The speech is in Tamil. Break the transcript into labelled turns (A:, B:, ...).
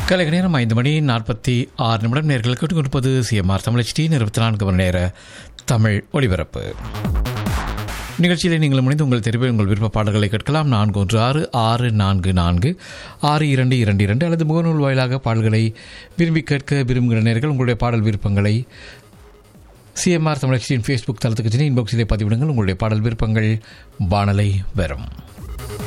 A: கலைக நேரம் 5:46 நேர்கள் கேட்டுக்கொண்டிருப்பது சிஎம்ஆர் தமிழ் HD 24 மணி நேர தமிழ் ஒலிபரப்பு நிகழ்ச்சியில் நீங்கள் முனைந்து உங்கள் தெரிவில் உங்கள் விருப்ப பாடல்களை கேட்கலாம். 4166446222 அல்லது முகநூல் வாயிலாக பாடல்களை விரும்பி கேட்க விரும்புகிற நேர்கள் உங்களுடைய பாடல் விருப்பங்களை சிஎம்ஆர் தமிழ் HDயின் ஃபேஸ்புக் தளத்துக்கு சென்று இன்பாக்ஸிலே பதிவிடுங்கள். உங்களுடைய பாடல் விருப்பங்கள் வானலை வரும்.